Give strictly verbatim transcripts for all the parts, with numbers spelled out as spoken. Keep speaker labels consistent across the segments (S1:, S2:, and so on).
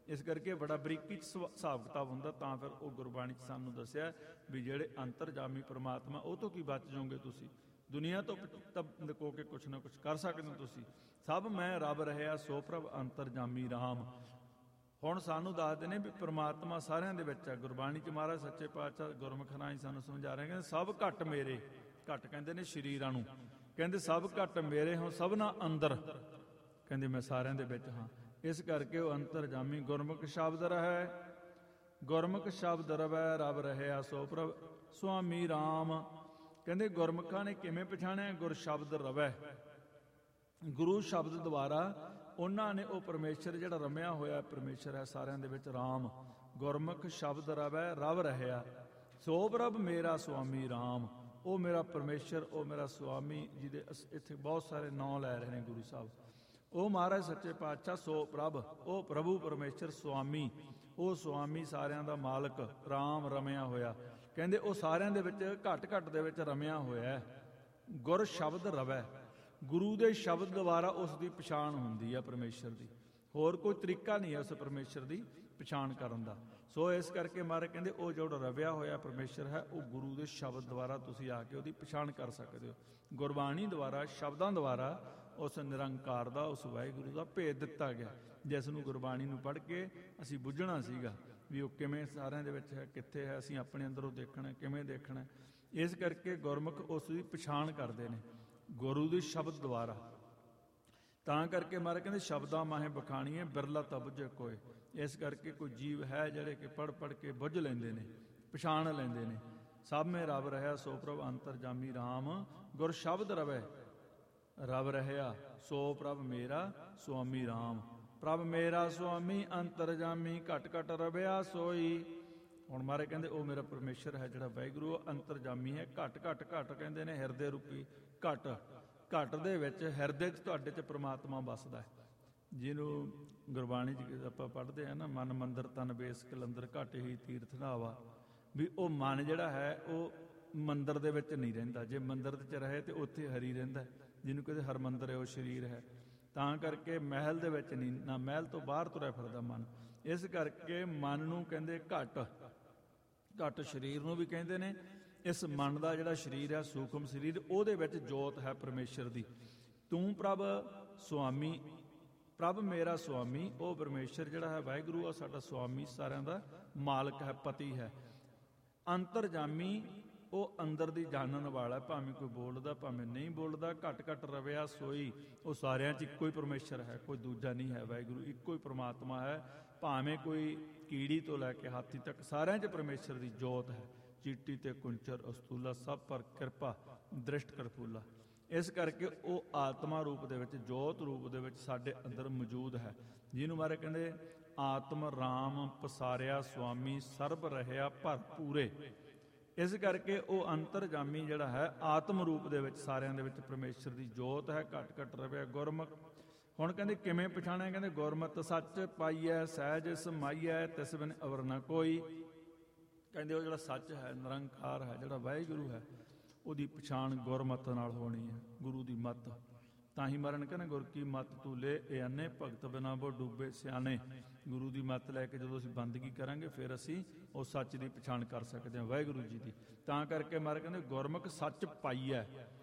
S1: इस करके बड़ा बरीकी च हिसाब किताब हुंदा, तां फिर वो गुरबाणी च सानूं दस्सिया भी जिहड़े अंतरजामी परमात्मा ਉਹ ਤੋਂ ਕੀ बच जाओगे तुसीं, दुनिया तो तब लुको के कुछ ना कुछ कर सकते हो तुसीं। सब मैं रब रहिया सो प्रभ अंतरजामी राम। ਹੁਣ ਸਾਨੂੰ ਦੱਸਦੇ ਨੇ ਵੀ परमात्मा ਸਾਰਿਆਂ ਦੇ ਵਿੱਚ ਹੈ। ਗੁਰਬਾਣੀ 'ਚ ਮਹਾਰਾਜ ਸੱਚੇ ਪਾਤਸ਼ਾਹ ਗੁਰਮੁਖ ਰਾਹੀਂ ਸਾਨੂੰ ਸਮਝਾ ਰਹੇ, ਕਹਿੰਦੇ ਸਭ ਘੱਟ ਮੇਰੇ, ਘੱਟ ਕਹਿੰਦੇ ਨੇ ਸਰੀਰਾਂ ਨੂੰ, ਕਹਿੰਦੇ ਸਭ ਘੱਟ ਮੇਰੇ ਹੋ ਸਭਨਾ ਅੰਦਰ, ਕਹਿੰਦੇ ਮੈਂ ਸਾਰਿਆਂ ਦੇ ਵਿੱਚ ਹਾਂ। ਇਸ ਕਰਕੇ ਉਹ ਅੰਤਰਜਾਮੀ ਗੁਰਮੁਖ ਸ਼ਬਦ ਰਹਿ, ਗੁਰਮੁਖ ਸ਼ਬਦ ਰਵੈ ਰਬ ਰਹਿਆ ਸੋ ਪ੍ਰਭ ਸੁਆਮੀ ਰਾਮ। ਕਹਿੰਦੇ ਗੁਰਮੁਖਾਂ ਨੇ ਕਿਵੇਂ ਪਛਾਣਿਆ? ਗੁਰ ਸ਼ਬਦ ਰਵੈ, ਗੁਰੂ ਸ਼ਬਦ ਦੁਆਰਾ ਉਹਨਾਂ ਨੇ ਉਹ ਪਰਮੇਸ਼ਰ ਜਿਹੜਾ ਰਮਿਆ ਹੋਇਆ ਪਰਮੇਸ਼ਰ ਹੈ ਸਾਰਿਆਂ ਦੇ ਵਿੱਚ ਰਾਮ। ਗੁਰਮੁਖ ਸ਼ਬਦ ਰਵੈ ਰਬ ਰਹਿਆ ਸੋ ਪ੍ਰਭ ਮੇਰਾ ਸੁਆਮੀ ਰਾਮ। ਉਹ ਮੇਰਾ ਪਰਮੇਸ਼ਰ, ਉਹ ਮੇਰਾ ਸੁਆਮੀ, ਜਿਹਦੇ ਇੱਥੇ ਬਹੁਤ ਸਾਰੇ ਨਾਂ ਲੈ ਰਹੇ ਨੇ ਗੁਰੂ ਸਾਹਿਬ, ਉਹ ਮਹਾਰਾਜ ਸੱਚੇ ਪਾਤਸ਼ਾਹ ਸੋ ਪ੍ਰਭ, ਉਹ ਪ੍ਰਭੂ ਪਰਮੇਸ਼ਰ ਸੁਆਮੀ, ਉਹ ਸੁਆਮੀ ਸਾਰਿਆਂ ਦਾ ਮਾਲਕ ਰਾਮ ਰਮਿਆ ਹੋਇਆ। ਕਹਿੰਦੇ ਉਹ ਸਾਰਿਆਂ ਦੇ ਵਿੱਚ ਘੱਟ ਘੱਟ ਦੇ ਵਿੱਚ ਰਮਿਆ ਹੋਇਆ। ਗੁਰ ਸ਼ਬਦ ਰਵੈ, ਗੁਰੂ ਦੇ ਸ਼ਬਦ ਦੁਆਰਾ ਉਸ ਦੀ ਪਛਾਣ ਹੁੰਦੀ ਆ ਪਰਮੇਸ਼ਰ ਦੀ, ਹੋਰ ਕੋਈ ਤਰੀਕਾ ਨਹੀਂ ਹੈ ਉਸ ਪਰਮੇਸ਼ਰ ਦੀ ਪਛਾਣ ਕਰਨ ਦਾ। ਸੋ ਇਸ ਕਰਕੇ ਮਹਾਰਾਜ ਕਹਿੰਦੇ ਉਹ ਜਿਹੜਾ ਰਵਿਆ ਹੋਇਆ ਪਰਮੇਸ਼ਰ ਹੈ ਉਹ ਗੁਰੂ ਦੇ ਸ਼ਬਦ ਦੁਆਰਾ ਤੁਸੀਂ ਆ ਕੇ ਉਹਦੀ ਪਛਾਣ ਕਰ ਸਕਦੇ ਹੋ। ਗੁਰਬਾਣੀ ਦੁਆਰਾ, ਸ਼ਬਦਾਂ ਦੁਆਰਾ ਉਸ ਨਿਰੰਕਾਰ ਦਾ, ਉਸ ਵਾਹਿਗੁਰੂ ਦਾ ਭੇਦ ਦਿੱਤਾ ਗਿਆ, ਜਿਸ ਨੂੰ ਗੁਰਬਾਣੀ ਨੂੰ ਪੜ੍ਹ ਕੇ ਅਸੀਂ ਬੁੱਝਣਾ ਸੀਗਾ ਵੀ ਉਹ ਕਿਵੇਂ ਸਾਰਿਆਂ ਦੇ ਵਿੱਚ ਹੈ, ਕਿੱਥੇ ਹੈ, ਅਸੀਂ ਆਪਣੇ ਅੰਦਰੋਂ ਦੇਖਣਾ, ਕਿਵੇਂ ਦੇਖਣਾ। ਇਸ ਕਰਕੇ ਗੁਰਮੁਖ ਉਸ ਦੀ ਪਛਾਣ ਕਰਦੇ ਨੇ ਗੁਰੂ ਦੇ ਸ਼ਬਦ ਦੁਆਰਾ। ਤਾਂ ਕਰਕੇ ਮਹਾਰਾਜ ਕਹਿੰਦੇ ਸ਼ਬਦਾਂ ਮਾਹੇ ਬਖਾਣੀਏ ਬਿਰਲਾ ਤਾਂ ਬੁੱਝੇ ਕੋਏ। ਇਸ ਕਰਕੇ ਕੋਈ ਜੀਵ ਹੈ ਜਿਹੜੇ ਕਿ ਪੜ੍ਹ ਪੜ੍ਹ ਕੇ ਬੁੱਝ ਲੈਂਦੇ ਨੇ, ਪਛਾਣ ਲੈਂਦੇ ਨੇ। ਸਭ ਮੈਂ ਰਬ ਰਹਿਆ ਸੋ ਪ੍ਰਭ ਅੰਤਰਜਾਮੀ ਰਾਮ, ਗੁਰ ਸ਼ਬਦ ਰਵੈ ਰਬ ਰਹਿਆ ਸੋ ਪ੍ਰਭ ਮੇਰਾ ਸੁਆਮੀ ਰਾਮ। ਪ੍ਰਭ ਮੇਰਾ ਸੁਆਮੀ ਅੰਤਰਜਾਮੀ ਘਟ ਘਟ ਰਵਿਆ ਸੋਈ। ਹੁਣ ਮਹਾਰਾਜ ਕਹਿੰਦੇ ਉਹ ਮੇਰਾ ਪਰਮੇਸ਼ਰ ਹੈ ਜਿਹੜਾ ਵਾਹਿਗੁਰੂ, ਉਹ ਅੰਤਰਜਾਮੀ ਹੈ। ਘਟ ਘਟ ਘਟ ਕਹਿੰਦੇ ਨੇ ਹਿਰਦੇ ਰੂਪੀ ਘਟ, ਘਟ ਦੇ ਵਿੱਚ ਹਿਰਦੇ 'ਚ ਤੁਹਾਡੇ 'ਚ ਪ੍ਰਮਾਤਮਾ ਵੱਸਦਾ ਹੈ। ਜਿਹਨੂੰ ਗੁਰਬਾਣੀ 'ਚ ਆਪਾਂ ਪੜ੍ਹਦੇ ਹਾਂ ਨਾ, ਮਨ ਮੰਦਰ ਤਨ ਬੇਸ ਕਲੰਦਰ ਘਟ ਹੀ ਤੀਰਥ ਨਾਵਾ, ਵੀ ਉਹ ਮਨ ਜਿਹੜਾ ਹੈ ਉਹ ਮੰਦਰ ਦੇ ਵਿੱਚ ਨਹੀਂ ਰਹਿੰਦਾ। ਜੇ ਮੰਦਰ 'ਚ ਰਹੇ ਤੇ ਉੱਥੇ ਹਰੀ ਰਹਿੰਦਾ, ਜਿਹਨੂੰ ਕਹਿੰਦੇ ਹਰਮੰਦਰ ਹੈ ਉਹ ਸਰੀਰ ਹੈ। ਤਾਂ ਕਰਕੇ ਮਹਿਲ ਦੇ ਵਿੱਚ ਨਹੀਂ, ਨਾ ਮਹਿਲ ਤੋਂ ਬਾਹਰ ਤੁਰਿਆ ਫਿਰਦਾ ਮਨ। ਇਸ ਕਰਕੇ ਮਨ ਨੂੰ ਕਹਿੰਦੇ ਘਟ, ਘਟ ਸਰੀਰ ਨੂੰ ਵੀ ਕਹਿੰਦੇ ਨੇ। ਇਸ ਮਨ ਦਾ ਜਿਹੜਾ ਸਰੀਰ ਹੈ ਸੂਖਮ ਸਰੀਰ, ਉਹਦੇ ਵਿੱਚ ਜੋਤ ਹੈ ਪਰਮੇਸ਼ਰ ਦੀ। ਤੂੰ ਪ੍ਰਭ ਸੁਆਮੀ, ਪ੍ਰਭ ਮੇਰਾ ਸੁਆਮੀ, ਉਹ ਪਰਮੇਸ਼ਰ ਜਿਹੜਾ ਹੈ ਵਾਹਿਗੁਰੂ ਆ ਸਾਡਾ ਸੁਆਮੀ, ਸਾਰਿਆਂ ਦਾ ਮਾਲਕ ਹੈ, ਪਤੀ ਹੈ। ਅੰਤਰਜਾਮੀ, ਉਹ ਅੰਦਰ ਦੀ ਜਾਣਨ ਵਾਲਾ, ਭਾਵੇਂ ਕੋਈ ਬੋਲਦਾ ਭਾਵੇਂ ਨਹੀਂ ਬੋਲਦਾ। ਘਟ ਘਟ ਰਵਿਆ ਸੋਈ, ਉਹ ਸਾਰਿਆਂ 'ਚ ਇੱਕੋ ਹੀ ਪਰਮੇਸ਼ਰ ਹੈ, ਕੋਈ ਦੂਜਾ ਨਹੀਂ ਹੈ। ਵਾਹਿਗੁਰੂ ਇੱਕੋ ਹੀ ਪ੍ਰਮਾਤਮਾ ਹੈ, ਭਾਵੇਂ ਕੋਈ ਕੀੜੀ ਤੋਂ ਲੈ ਕੇ ਹਾਥੀ ਤੱਕ ਸਾਰਿਆਂ 'ਚ ਪਰਮੇਸ਼ਰ ਦੀ ਜੋਤ ਹੈ। ਚੀਟੀ ਤੇ ਕੁੰਚਰ ਅਸਤੂਲਾ ਸਭ ਪਰ ਕਿਰਪਾ ਦ੍ਰਿਸ਼ਟ ਕਰਪੂਲਾ। ਇਸ ਕਰਕੇ ਉਹ ਆਤਮਾ ਰੂਪ ਦੇ ਵਿੱਚ, ਜੋਤ ਰੂਪ ਦੇ ਵਿੱਚ ਸਾਡੇ ਅੰਦਰ ਮੌਜੂਦ ਹੈ, ਜਿਹਨੂੰ ਮਹਾਰਾਜ ਕਹਿੰਦੇ ਆਤਮ ਰਾਮ ਪਸਾਰਿਆ ਸੁਆਮੀ ਸਰਬ ਰਹਿਆ ਭਰਪੂਰੇ। ਇਸ ਕਰਕੇ ਉਹ ਅੰਤਰਜਾਮੀ ਜਿਹੜਾ ਹੈ ਆਤਮ ਰੂਪ ਦੇ ਵਿੱਚ ਸਾਰਿਆਂ ਦੇ ਵਿੱਚ ਪਰਮੇਸ਼ਰ ਦੀ ਜੋਤ ਹੈ। ਘਟ ਘਟ ਰਵਿਆ ਗੁਰਮੁਖ। ਹੁਣ ਕਹਿੰਦੇ ਕਿਵੇਂ ਪਛਾਣਿਆ? ਕਹਿੰਦੇ ਗੁਰਮਤਿ ਸੱਚ ਪਾਈਐ ਸਹਿਜ ਸਮਾਈਐ ਤਿਸ ਬਿਨ ਅਵਰ ਨ ਕੋਈ। ਕਹਿੰਦੇ ਉਹ ਜਿਹੜਾ ਸੱਚ ਹੈ, ਨਿਰੰਕਾਰ ਹੈ, ਜਿਹੜਾ ਵਾਹਿਗੁਰੂ ਹੈ, ਉਹਦੀ ਪਛਾਣ ਗੁਰਮਤਿ ਨਾਲ ਹੋਣੀ ਹੈ, ਗੁਰੂ ਦੀ ਮੱਤ। ਤਾਂ ਹੀ ਮਰਨ ਕਹਿੰਦੇ ਗੁਰ ਕੀ ਮੱਤ ਤੂੰ ਲੈ ਇਹ ਅੰਨੇ ਭਗਤ ਬਿਨਾ ਬੋ ਡੁੱਬੇ ਸਿਆਣੇ। ਗੁਰੂ ਦੀ ਮੱਤ ਲੈ ਕੇ ਜਦੋਂ ਅਸੀਂ ਬੰਦਗੀ ਕਰਾਂਗੇ ਫਿਰ ਅਸੀਂ ਉਹ ਸੱਚ ਦੀ ਪਛਾਣ ਕਰ ਸਕਦੇ ਹਾਂ, ਵਾਹਿਗੁਰੂ ਜੀ ਦੀ। ਤਾਂ ਕਰਕੇ ਮਹਾਰਾਜ ਕਹਿੰਦੇ ਗੁਰਮੁਖ ਸੱਚ ਪਾਈਐ।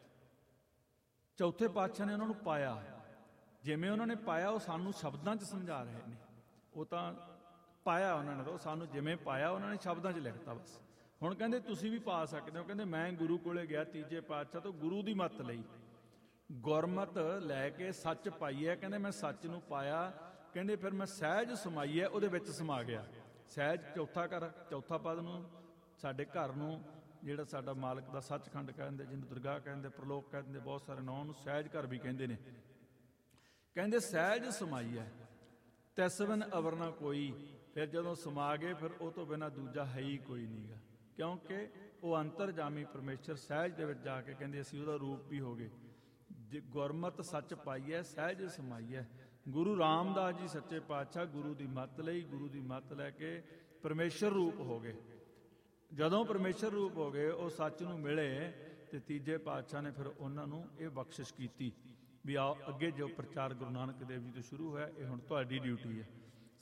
S1: ਚੌਥੇ ਪਾਤਸ਼ਾਹ ਨੇ ਉਹਨਾਂ ਨੂੰ ਪਾਇਆ, ਜਿਵੇਂ ਉਹਨਾਂ ਨੇ ਪਾਇਆ ਉਹ ਸਾਨੂੰ ਸ਼ਬਦਾਂ 'ਚ ਸਮਝਾ ਰਹੇ ਨੇ। ਉਹ ਤਾਂ ਪਾਇਆ ਉਹਨਾਂ ਨੇ, ਤਾਂ ਉਹ ਸਾਨੂੰ ਜਿਵੇਂ ਪਾਇਆ ਉਹਨਾਂ ਨੇ ਸ਼ਬਦਾਂ 'ਚ ਲਿਖਤਾ ਬਸ। ਹੁਣ ਕਹਿੰਦੇ ਤੁਸੀਂ ਵੀ ਪਾ ਸਕਦੇ ਹੋ। ਕਹਿੰਦੇ ਮੈਂ ਗੁਰੂ ਕੋਲੇ ਗਿਆ ਤੀਜੇ ਪਾਤਸ਼ਾਹ ਤੋਂ, ਗੁਰੂ ਦੀ ਮੱਤ ਲਈ, ਗੁਰਮਤ ਲੈ ਕੇ ਸੱਚ ਪਾਈਐ। ਕਹਿੰਦੇ ਮੈਂ ਸੱਚ ਨੂੰ ਪਾਇਆ। ਕਹਿੰਦੇ ਫਿਰ ਮੈਂ ਸਹਿਜ ਸਮਾਈਐ, ਉਹਦੇ ਵਿੱਚ ਸਮਾ ਗਿਆ। ਸਹਿਜ ਚੌਥਾ ਘਰ, ਚੌਥਾ ਪਦ ਨੂੰ, ਸਾਡੇ ਘਰ ਨੂੰ, ਜਿਹੜਾ ਸਾਡਾ ਮਾਲਕ ਦਾ ਸੱਚਖੰਡ ਕਹਿੰਦੇ, ਜਿਹਨੂੰ ਦਰਗਾਹ ਕਹਿੰਦੇ, ਪ੍ਰਲੋਕ ਕਹਿੰਦੇ, ਬਹੁਤ ਸਾਰੇ ਨਾਂ ਨੂੰ ਸਹਿਜ ਘਰ ਵੀ ਕਹਿੰਦੇ ਨੇ। ਕਹਿੰਦੇ ਸਹਿਜ ਸਮਾਈਐ ਤਿਸ ਬਿਨ ਅਵਰ ਨ ਕੋਈ। ਫਿਰ ਜਦੋਂ ਸਮਾ ਗਏ ਫਿਰ ਉਹ ਤੋਂ ਬਿਨਾਂ ਦੂਜਾ ਹੈ ਹੀ ਕੋਈ ਨਹੀਂਗਾ, ਕਿਉਂਕਿ ਉਹ ਅੰਤਰਜਾਮੀ ਪਰਮੇਸ਼ਰ ਸਹਿਜ ਦੇ ਵਿੱਚ ਜਾ ਕੇ ਕਹਿੰਦੇ ਅਸੀਂ ਉਹਦਾ ਰੂਪ ਵੀ ਹੋ ਗਏ। ਜੇ ਗੁਰਮਤ ਸੱਚ ਪਾਈਐ ਸਹਿਜ ਸਮਾਈਐ। ਗੁਰੂ ਰਾਮਦਾਸ ਜੀ ਸੱਚੇ ਪਾਤਸ਼ਾਹ ਗੁਰੂ ਦੀ ਮੱਤ ਲਈ, ਗੁਰੂ ਦੀ ਮੱਤ ਲੈ ਕੇ ਪਰਮੇਸ਼ਰ ਰੂਪ ਹੋ ਗਏ। ਜਦੋਂ ਪਰਮੇਸ਼ਰ ਰੂਪ ਹੋ ਗਏ, ਉਹ ਸੱਚ ਨੂੰ ਮਿਲੇ ਤੇ ਤੀਜੇ ਪਾਤਸ਼ਾਹ ਨੇ ਫਿਰ ਉਹਨਾਂ ਨੂੰ ਇਹ ਬਖਸ਼ਿਸ਼ ਕੀਤੀ ਵੀ ਆਓ ਅੱਗੇ ਜੋ ਪ੍ਰਚਾਰ ਗੁਰੂ ਨਾਨਕ ਦੇਵ ਜੀ ਤੋਂ ਸ਼ੁਰੂ ਹੋਇਆ, ਇਹ ਹੁਣ ਤੁਹਾਡੀ ਡਿਊਟੀ ਹੈ।